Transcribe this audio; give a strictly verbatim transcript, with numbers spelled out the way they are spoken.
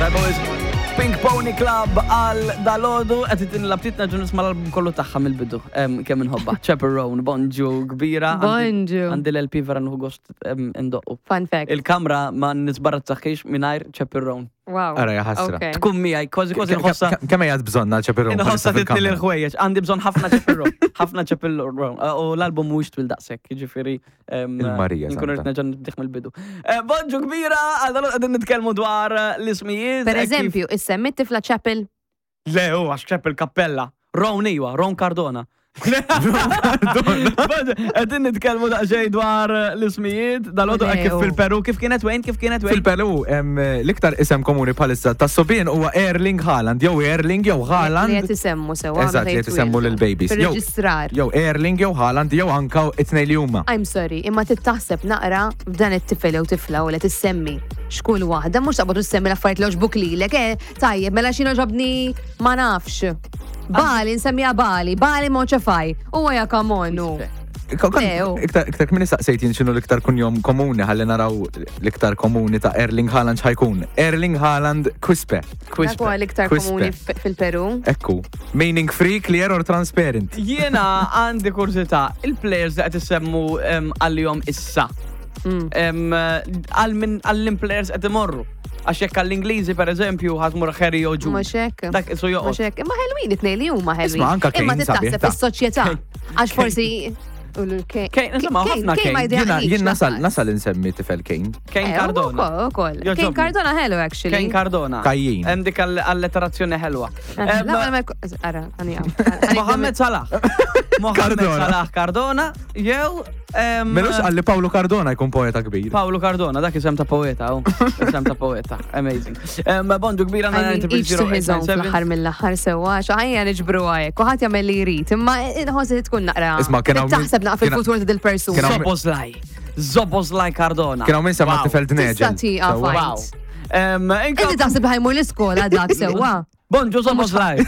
Boys. Pink Pony Club għal dalodu qed tinlab titna ġun nisma' l-album kollu tagħha mill-bidu. Kemm inħobba. Chaperone, Bonġu kbira. Bonġu. Għandi l-L P vera nħu gost indoqqu. Fun fact. Il-kamra ma nisbarra tsaħħix mingħajr Chaperone. Wow. Ara jaħasra. Tkun miegħi kważi kważi nħossa. Kemm hija bżonna ċeperron? Inħossa titli l-ħwejjeġ, għandi bżonn ħafna ċeperron, ħafna ċeperron. U l-album mhuwiex twil daqshekk, jiġifieri Il-Marija. nkun qed nerġa' nibdih mill-bidu. Bonġu kbira, għal qegħdin nitkellmu dwar l-ismijiet. Per eżempju, issemmi tifla Chapel. Le, hu għax Chapel Kappella. Ron iwa, Ron Cardona. Għedin nitkellmu daqxej dwar l-ismijiet, dal-għodu kif fil-Peru, kif kienet wejn, kif kienet wejn? Fil-Peru, l-iktar isem komuni palissa ta' sobien huwa Erling Haaland, jew Erling jew Haaland. Li qed isemmu sewa. Eżatt, li qed isemmu lil-babies. Fir-reġistrar. Jew Erling jew Haaland jew anka it-tnejn li huma. I'm sorry, imma tittaħseb naqra f'dan it-tifel jew tifla u li tissemmi xkull waħda mhux taqbad tissemmi l-affarijiet li oġbuk lilek, eh, tajjeb, mela xi ġobni ma nafx. Bali, nsemmija Bali, Bali moċefaj. U għaja kamonu. Iktar kmin istaqsejtin xinu l-iktar kunjom komuni, ħalli naraw l-iktar komuni ta' Erling Haaland ħajkun. Erling Haaland Quispe. Dak huwa l-iktar komuni fil-Peru. Ekku. Meaning free, clear or transparent. Jiena għandi kurzita, il-players li qed isemmu għal-jom issa. Għall-players qed imorru. Għaxek għall-Ingliżi, per eżempju, ħatmur ħeri joġu. Maċek. Dak isu joqgħod. Maċek. Imma ħelwin it-tnejn li huma ħelwin. Isma' anka Imma Kane sabiħ titaħseb ta' fis-soċjetà. Għax forsi Kane, insomma, ħafna Kane. Jien nasal nasal insemmi tifel Kane. Kane Cardona. Ukoll. Kane Cardona ħelu actually. Kane Cardona. Kajjin. Hemm dik all-letterazzjoni ħelwa. Ara, għanija. Mohammed Salah. Mohammed Salah Cardona, jew Melux għalli Paolo Cardona jkun poeta kbir. Paolo Cardona, dak isem ta' poeta, u. Isem ta' poeta. Amazing. Bonġu kbira na Each to his own fl-ħar mill-ħar sewa, xaħja nġbru għajek, uħat jgħamil li jrit, imma inħosi tkun naqra. Isma' kien hawn taħseb naqra fil-futur ta' dil-persuna. Zobozlaj. Zobozlaj Cardona. Kien hawn min semma tifel dneġel. Stati għafajt. Inti taħseb ħajmur l-iskola dak sewa. Bonġu Zobozlaj.